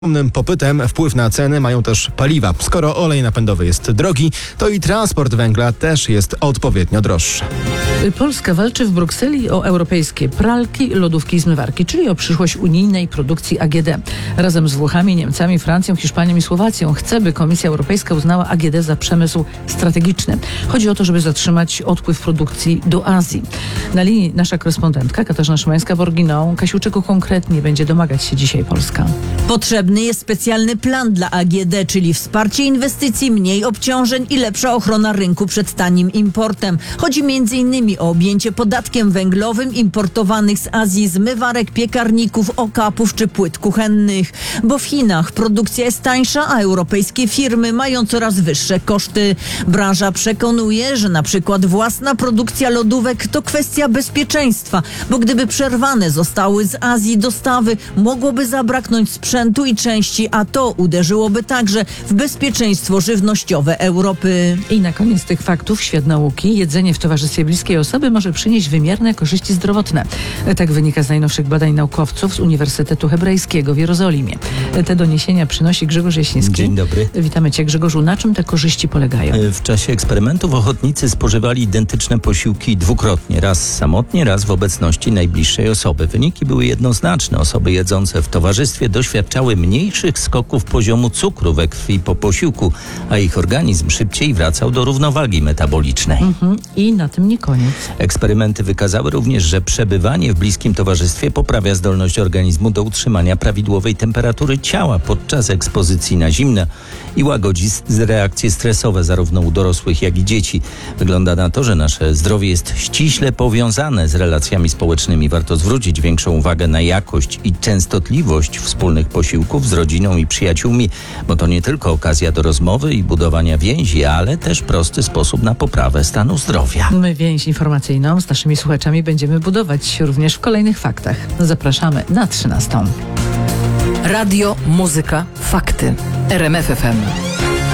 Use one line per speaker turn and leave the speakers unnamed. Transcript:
Ogromnym popytem wpływ na ceny mają też paliwa. Skoro olej napędowy jest drogi, to i transport węgla też jest odpowiednio droższy.
Polska walczy w Brukseli o europejskie pralki, lodówki i zmywarki, czyli o przyszłość unijnej produkcji AGD. Razem z Włochami, Niemcami, Francją, Hiszpanią i Słowacją chce, by Komisja Europejska uznała AGD za przemysł strategiczny. Chodzi o to, żeby zatrzymać odpływ produkcji do Azji. Na linii nasza korespondentka Katarzyna Szymańska-Borginą. Kasiu, czego konkretnie będzie domagać się dzisiaj Polska?
Potrzebny jest specjalny plan dla AGD, czyli wsparcie inwestycji, mniej obciążeń i lepsza ochrona rynku przed tanim importem. Chodzi m.in. o objęcie podatkiem węglowym importowanych z Azji zmywarek, piekarników, okapów czy płyt kuchennych. Bo w Chinach produkcja jest tańsza, a europejskie firmy mają coraz wyższe koszty. Branża przekonuje, że na przykład własna produkcja lodówek to kwestia bezpieczeństwa, bo gdyby przerwane zostały z Azji dostawy, mogłoby zabraknąć sprzętu i części, a to uderzyłoby także w bezpieczeństwo żywnościowe Europy.
I na koniec tych faktów świat nauki. Jedzenie w towarzystwie bliskiej osoby może przynieść wymierne korzyści zdrowotne. Tak wynika z najnowszych badań naukowców z Uniwersytetu Hebrajskiego w Jerozolimie. Te doniesienia przynosi Grzegorz Jaśniewski.
Dzień dobry.
Witamy Cię, Grzegorzu. Na czym te korzyści polegają?
W czasie eksperymentów ochotnicy spożywali identyczne posiłki dwukrotnie. Raz samotnie, raz w obecności najbliższej osoby. Wyniki były jednoznaczne. Osoby jedzące w towarzystwie doświadczały mniejszych skoków poziomu cukru we krwi po posiłku, a ich organizm szybciej wracał do równowagi metabolicznej.
I na tym nie koniec.
Eksperymenty wykazały również, że przebywanie w bliskim towarzystwie poprawia zdolność organizmu do utrzymania prawidłowej temperatury ciała podczas ekspozycji na zimno i łagodzi reakcje stresowe zarówno u dorosłych, jak i dzieci. Wygląda na to, że nasze zdrowie jest ściśle powiązane z relacjami społecznymi. Warto zwrócić większą uwagę na jakość i częstotliwość wspólnych posiłków z rodziną i przyjaciółmi, bo to nie tylko okazja do rozmowy i budowania więzi, ale też prosty sposób na poprawę stanu zdrowia.
My więź informacyjną z naszymi słuchaczami będziemy budować również w kolejnych faktach. Zapraszamy na 13.
Radio, muzyka, fakty. RMF FM.